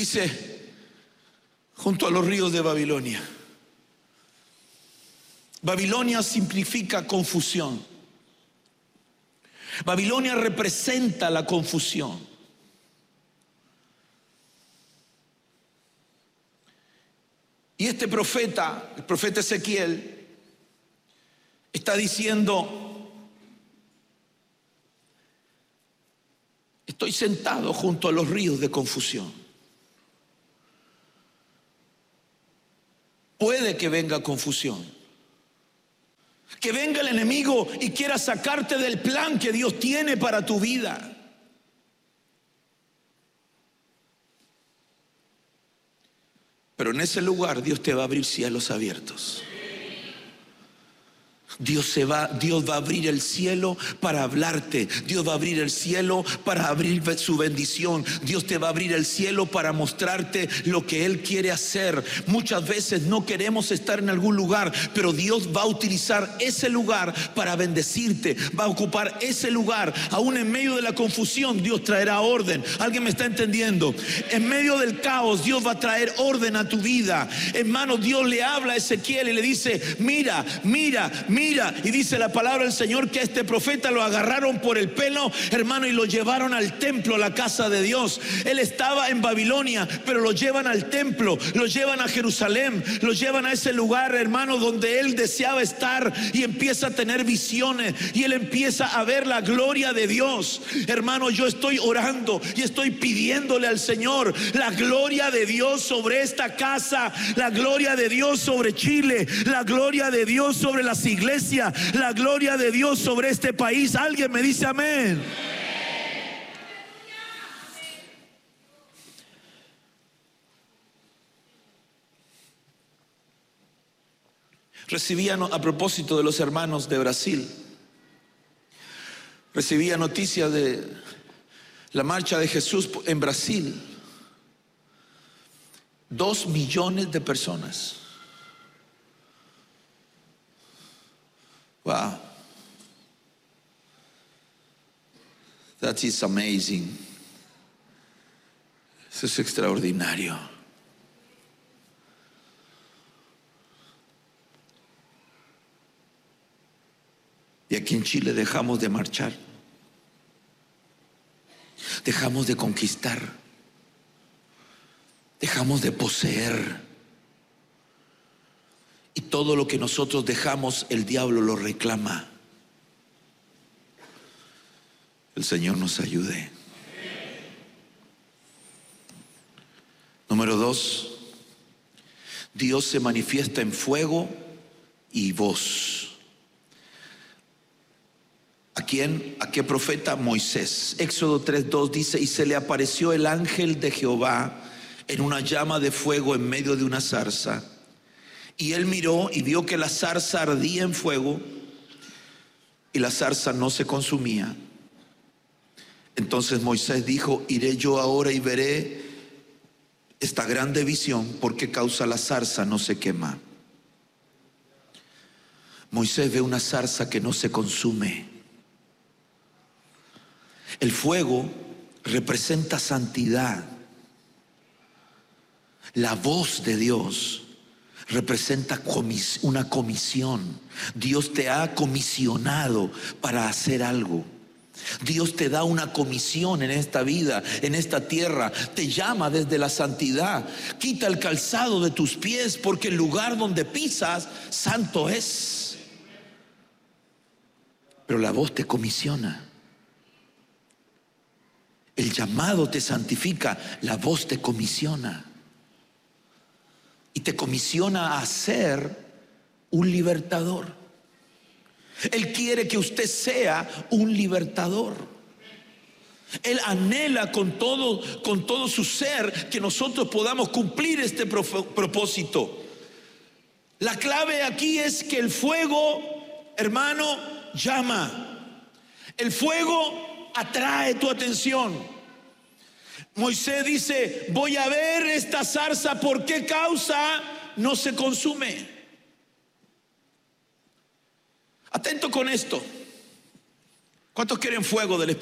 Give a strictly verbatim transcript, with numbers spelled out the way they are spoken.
dice, junto a los ríos de Babilonia. Babilonia significa confusión. Babilonia representa la confusión. Y este profeta, el profeta Ezequiel, está diciendo: estoy sentado junto a los ríos de confusión. Puede que venga confusión, que venga el enemigo y quiera sacarte del plan que Dios tiene para tu vida. Pero en ese lugar Dios te va a abrir cielos abiertos. Dios, se va, Dios va a abrir el cielo para hablarte. Dios va a abrir el cielo para abrir su bendición. Dios te va a abrir el cielo para mostrarte lo que Él quiere hacer. Muchas veces no queremos estar en algún lugar, pero Dios va a utilizar ese lugar para bendecirte. Va a ocupar ese lugar. Aún en medio de la confusión, Dios traerá orden. ¿Alguien me está entendiendo? En medio del caos, Dios va a traer orden a tu vida. Hermano, Dios le habla a Ezequiel y le dice: mira, mira, mira. Mira, y dice la palabra del Señor que a este profeta lo agarraron por el pelo, hermano, y lo llevaron al templo, a la casa de Dios. Él estaba en Babilonia, pero lo llevan al templo, lo llevan a Jerusalén, lo llevan a ese lugar, hermano, donde él deseaba estar, y empieza a tener visiones, y él empieza a ver la gloria de Dios. Hermano, yo estoy orando y estoy pidiéndole al Señor la gloria de Dios sobre esta casa, la gloria de Dios sobre Chile, la gloria de Dios sobre las iglesias, la gloria de Dios sobre este país. Alguien me dice amén. Recibía, a propósito de los hermanos de Brasil, recibía noticias de la marcha de Jesús en Brasil. Dos millones de personas. Wow, that is amazing. Eso es extraordinario. Y aquí en Chile dejamos de marchar, dejamos de conquistar, dejamos de poseer. Y todo lo que nosotros dejamos, el diablo lo reclama. El Señor nos ayude. Número dos, Dios se manifiesta en fuego y voz. ¿A quién? ¿A qué profeta? Moisés. Éxodo tres dos dice: y se le apareció el ángel de Jehová en una llama de fuego en medio de una zarza. Y él miró y vio que la zarza ardía en fuego y la zarza no se consumía. Entonces Moisés dijo: iré yo ahora y veré esta grande visión, por qué causa la zarza no se quema. Moisés ve una zarza que no se consume. El fuego representa santidad. La voz de Dios representa comis- una comisión. Dios te ha comisionado para hacer algo. Dios te da una comisión en esta vida, en esta tierra. Te llama desde la santidad. Quita el calzado de tus pies, porque el lugar donde pisas santo es. Pero la voz te comisiona. El llamado te santifica, la voz te comisiona. Y te comisiona a ser un libertador. Él quiere que usted sea un libertador. Él anhela con todo, con todo su ser que nosotros podamos cumplir este propósito. La clave aquí es que el fuego, hermano, llama. El fuego atrae tu atención. Moisés dice: voy a ver esta zarza, ¿por qué causa no se consume? Atento con esto. ¿Cuántos quieren fuego del Espíritu?